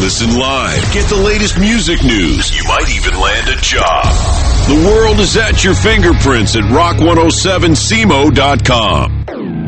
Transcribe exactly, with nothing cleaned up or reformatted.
Listen live. Get the latest music news. You might even land a job. The world is at your fingerprints at rock one oh seven C M O dot com.